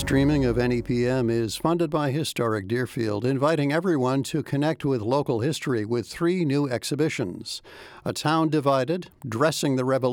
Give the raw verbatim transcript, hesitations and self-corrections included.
streaming of N E P M is funded by Historic Deerfield, inviting everyone to connect with local history with three new exhibitions: A Town Divided, Dressing the Revolution,